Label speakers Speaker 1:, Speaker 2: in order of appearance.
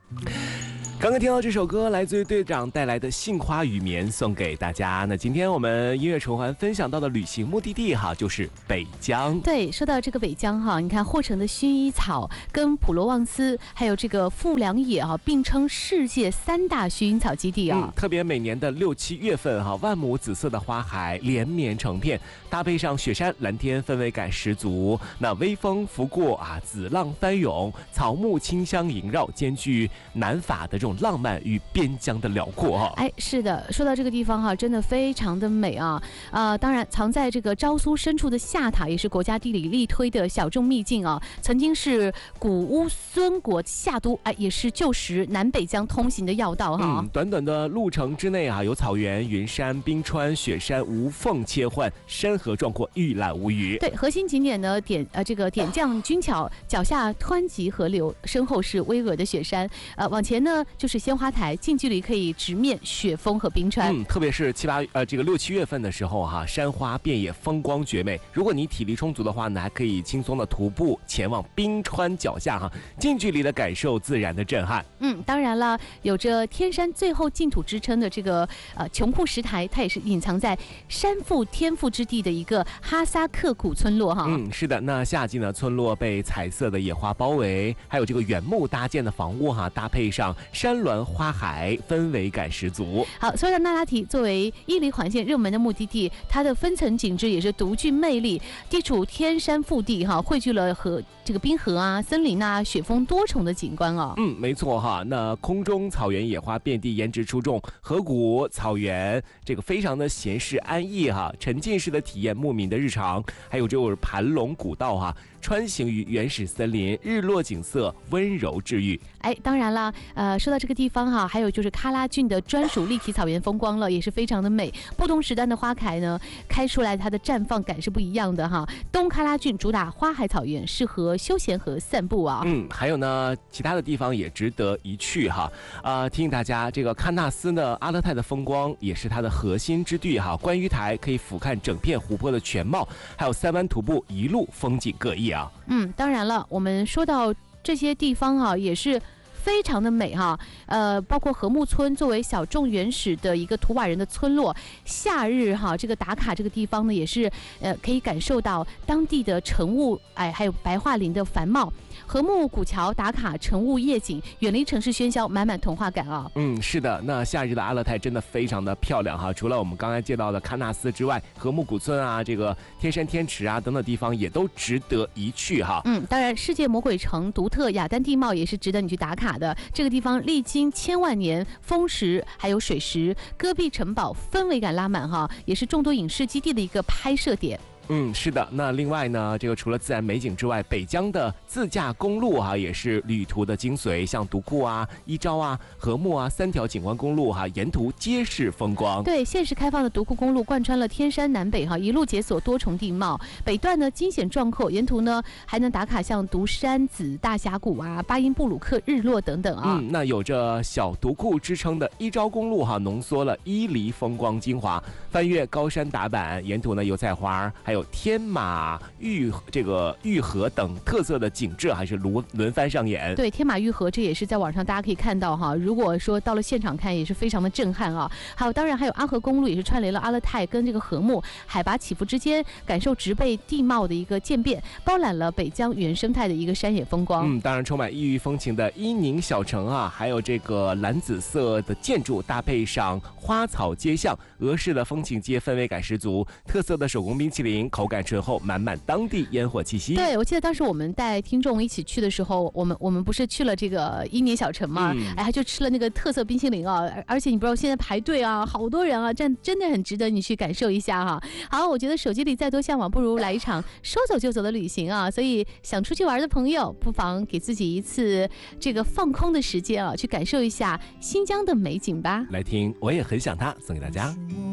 Speaker 1: 刚刚听到这首歌，来自于队长带来的《杏花雨眠》，送给大家。那今天我们音乐循环分享到的旅行目的地就是北疆。
Speaker 2: 对，说到这个北疆你看霍城的薰衣草跟普罗旺斯还有这个富良野并称世界3大薰衣草基地
Speaker 1: 特别每年的6、7月份万亩紫色的花海连绵成片，搭配上雪山蓝天，氛围感十足。那微风拂过紫浪翻涌，草木清香萦绕，兼具南法的这种浪漫与边疆的辽阔
Speaker 2: 是的，说到这个地方真的非常的美当然藏在这个昭苏深处的下塔也是国家地理力推的小众秘境曾经是古乌孙国夏都也是旧时南北疆通行的要道
Speaker 1: 短短的路程之内有草原、云山、冰川、雪山无缝切换，山河壮阔，一览无余。
Speaker 2: 对，核心景点呢这个点将军桥，脚下湍急河流，身后是巍峨的雪山，往前呢就是鲜花台，近距离可以直面雪峰和冰川。
Speaker 1: 特别是6、7月份的时候山花遍野，风光绝美。如果你体力充足的话呢，还可以轻松的徒步前往冰川脚下近距离的感受自然的震撼。
Speaker 2: 当然了，有着天山最后净土之称的这个琼库什台，它也是隐藏在山腹天赋之地的一个哈萨克古村落
Speaker 1: 是的，那夏季呢，村落被彩色的野花包围，还有这个原木搭建的房屋搭配上山峦花海，氛围感十足。
Speaker 2: 好，说到那拉提作为伊犁环线热门的目的地，它的分层景致也是独具魅力，地处天山腹地汇聚了这个冰河森林雪峰多重的景观
Speaker 1: 没错那空中草原野花遍地，颜值出众，河谷草原这个非常的闲适安逸沉浸式的体验牧民的日常。还有就是盘龙古道穿行于原始森林，日落景色温柔治愈。
Speaker 2: 当然了，说到这个地方还有就是喀拉峻的专属立体草原风光了，也是非常的美。不同时段的花海呢，开出来它的绽放感是不一样的东喀拉峻主打花海草原，适合休闲和散步
Speaker 1: 还有呢，其他的地方也值得一去提醒大家，这个喀纳斯呢，阿勒泰的风光也是它的核心之地观鱼台可以俯瞰整片湖泊的全貌，还有3湾徒步一路风景各异
Speaker 2: 当然了，我们说到这些地方也是非常的美包括禾木村作为小众原始的一个图瓦人的村落，夏日这个打卡这个地方呢，也是可以感受到当地的晨雾还有白桦林的繁茂。禾木古桥打卡晨雾夜景，远离城市喧嚣，满满童话感
Speaker 1: 是的，那夏日的阿勒泰真的非常的漂亮除了我们刚才介绍的喀纳斯之外，禾木古村这个天山天池等等地方也都值得一去
Speaker 2: 当然世界魔鬼城独特雅丹地貌也是值得你去打卡的。这个地方历经千万年风蚀还有水蚀，戈壁城堡氛围感拉满也是众多影视基地的一个拍摄点。
Speaker 1: 是的，那另外呢，这个除了自然美景之外，北疆的自驾公路也是旅途的精髓，像独库伊昭禾木3条景观公路沿途皆是风光。
Speaker 2: 对，现实开放的独库公路贯穿了天山南北一路解锁多重地貌，北段呢惊险壮阔，沿途呢还能打卡像独山子大峡谷巴音布鲁克日落等等
Speaker 1: 那有着小独库之称的伊昭公路浓缩了伊犁风光精华，翻越高山打板，沿途呢油菜花还有天马玉河等特色的景致还是轮番上演。
Speaker 2: 对，天马玉河这也是在网上大家可以看到如果说到了现场看也是非常的震撼还有当然还有阿河公路，也是串联了阿勒泰跟这个禾木海拔起伏之间，感受植被地貌的一个渐变，包揽了北疆原生态的一个山野风光。
Speaker 1: 当然充满异域风情的伊宁小城还有这个蓝紫色的建筑，搭配上花草街巷，俄式的风情街氛围感十足，特色的手工冰淇淋口感醇厚，满满当地烟火气息。
Speaker 2: 对，我记得当时我们带听众一起去的时候，我们不是去了这个伊宁小城嘛，还就吃了那个特色冰淇淋而且你不知道现在排队好多人这真的很值得你去感受一下好，我觉得手机里再多向往，不如来一场说走就走的旅行所以想出去玩的朋友，不妨给自己一次这个放空的时间去感受一下新疆的美景吧。
Speaker 1: 来听，我也很想他，送给大家。